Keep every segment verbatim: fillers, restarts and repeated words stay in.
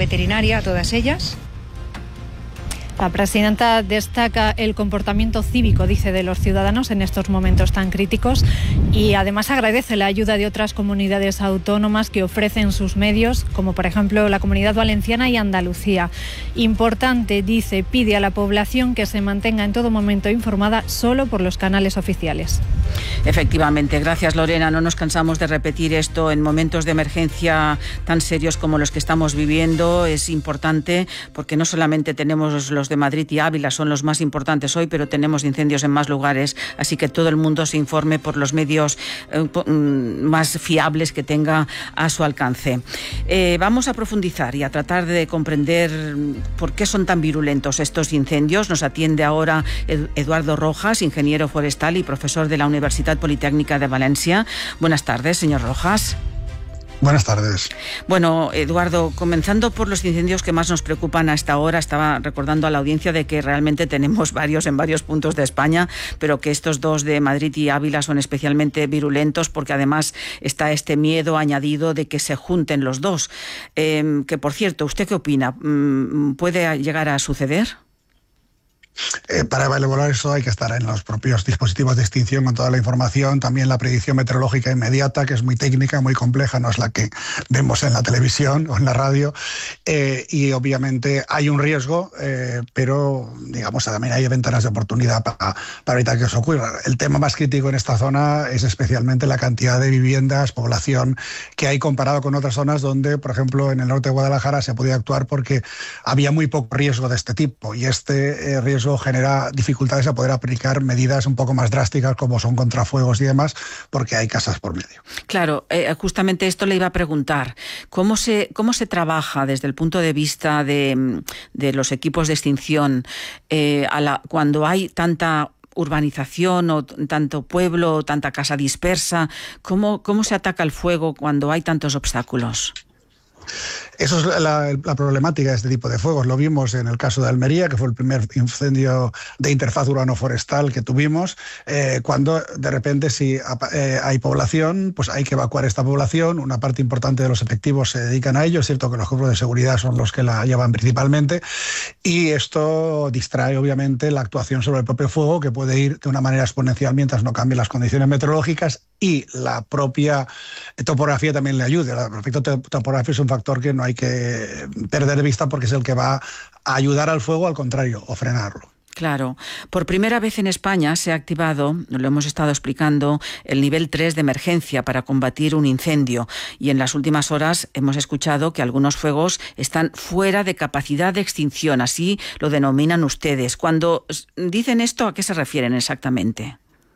veterinaria a todas ellas. La presidenta destaca el comportamiento cívico, dice, de los ciudadanos en estos momentos tan críticos y además agradece la ayuda de otras comunidades autónomas que ofrecen sus medios, como por ejemplo la Comunidad Valenciana y Andalucía. Importante, dice, pide a la población que se mantenga en todo momento informada solo por los canales oficiales. Efectivamente, gracias Lorena. No nos cansamos de repetir esto en momentos de emergencia tan serios como los que estamos viviendo. Es importante porque no solamente tenemos los de Madrid y Ávila, son los más importantes hoy, pero tenemos incendios en más lugares, así que todo el mundo se informe por los medios eh, más fiables que tenga a su alcance. Eh, vamos a profundizar y a tratar de comprender por qué son tan virulentos estos incendios. Nos atiende ahora Eduardo Rojas, ingeniero forestal y profesor de la Universidad Politécnica de Valencia. Buenas tardes, señor Rojas. Buenas tardes. Bueno, Eduardo, comenzando por los incendios que más nos preocupan a esta hora, estaba recordando a la audiencia de que realmente tenemos varios en varios puntos de España, pero que estos dos de Madrid y Ávila son especialmente virulentos porque además está este miedo añadido de que se junten los dos. Eh, que por cierto, ¿usted qué opina? ¿Puede llegar a suceder? Eh, para evaluar eso hay que estar en los propios dispositivos de extinción con toda la información, también la predicción meteorológica inmediata, que es muy técnica, muy compleja, no es la que vemos en la televisión o en la radio, eh, y obviamente hay un riesgo, eh, pero digamos también hay ventanas de oportunidad para, para evitar que eso ocurra. El tema más crítico en esta zona es especialmente la cantidad de viviendas, población que hay comparado con otras zonas donde, por ejemplo, en el norte de Guadalajara se podía actuar porque había muy poco riesgo de este tipo, y este eh, riesgo genera dificultades a poder aplicar medidas un poco más drásticas como son contrafuegos y demás, porque hay casas por medio. Claro, eh, justamente esto le iba a preguntar. ¿Cómo se, cómo se trabaja desde el punto de vista de, de los equipos de extinción eh, a la, cuando hay tanta urbanización o tanto pueblo o tanta casa dispersa? ¿Cómo, cómo se ataca el fuego cuando hay tantos obstáculos? Eso es la, la problemática de este tipo de fuegos. Lo vimos en el caso de Almería, que fue el primer incendio de interfaz urbano-forestal que tuvimos, eh, cuando de repente si eh, hay población, pues hay que evacuar esta población. Una parte importante de los efectivos se dedican a ello. Es cierto que los cuerpos de seguridad son los que la llevan principalmente, y esto distrae obviamente la actuación sobre el propio fuego, que puede ir de una manera exponencial mientras no cambien las condiciones meteorológicas, y la propia topografía también le ayuda. El efecto topográfico es un factor que no hay que perder de vista porque es el que va a ayudar al fuego, al contrario, o frenarlo. Claro. Por primera vez en España se ha activado, lo hemos estado explicando, el nivel tres de emergencia para combatir un incendio. Y en las últimas horas hemos escuchado que algunos fuegos están fuera de capacidad de extinción, así lo denominan ustedes. Cuando dicen esto, ¿a qué se refieren exactamente?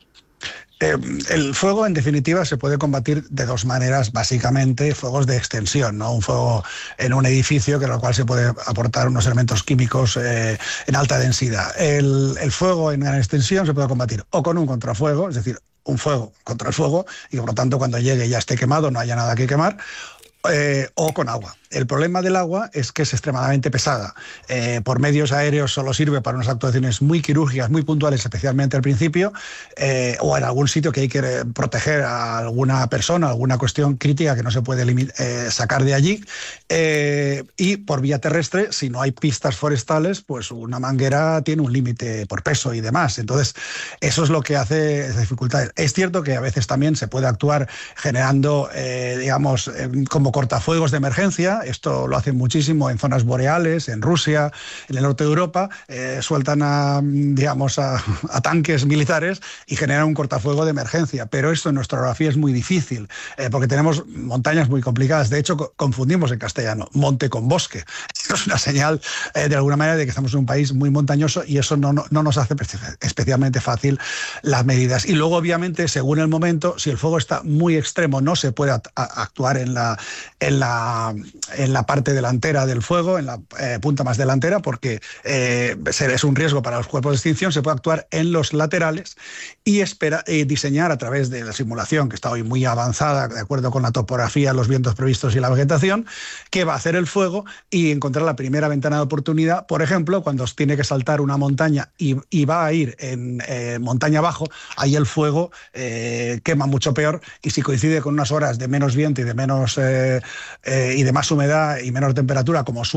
Eh, el fuego, en definitiva, se puede combatir de dos maneras, básicamente, fuegos de extensión, ¿no? Un fuego en un edificio, que lo cual se puede aportar unos elementos químicos eh, en alta densidad. El, el fuego en gran extensión se puede combatir o con un contrafuego, es decir, un fuego contra el fuego, y por lo tanto cuando llegue ya esté quemado, no haya nada que quemar, eh, o con agua. El problema del agua es que es extremadamente pesada. Eh, por medios aéreos solo sirve para unas actuaciones muy quirúrgicas, muy puntuales, especialmente al principio, eh, o en algún sitio que hay que proteger a alguna persona, alguna cuestión crítica que no se puede eh, sacar de allí. Eh, y por vía terrestre, si no hay pistas forestales, pues una manguera tiene un límite por peso y demás. Entonces, eso es lo que hace dificultades. Es cierto que a veces también se puede actuar generando, eh, digamos, eh, como cortafuegos de emergencia. Esto lo hacen muchísimo en zonas boreales, en Rusia, en el norte de Europa. Eh, sueltan a, digamos, a, a tanques militares y generan un cortafuego de emergencia. Pero esto en nuestra orografía es muy difícil, eh, porque tenemos montañas muy complicadas. De hecho, co confundimos en castellano monte con bosque. Esto es una señal, eh, de alguna manera, de que estamos en un país muy montañoso, y eso no, no, no nos hace especialmente fácil las medidas. Y luego, obviamente, según el momento, si el fuego está muy extremo, no se puede actuar en la, en la en la parte delantera del fuego, en la eh, punta más delantera, porque eh, es un riesgo para los cuerpos de extinción. Se puede actuar en los laterales y espera, eh, diseñar a través de la simulación, que está hoy muy avanzada, de acuerdo con la topografía, los vientos previstos y la vegetación, qué va a hacer el fuego, y encontrar la primera ventana de oportunidad. Por ejemplo, cuando tiene que saltar una montaña y, y va a ir en eh, montaña abajo, ahí el fuego eh, quema mucho peor, y si coincide con unas horas de menos viento y de menos eh, eh, y de más humedad y menor temperatura, como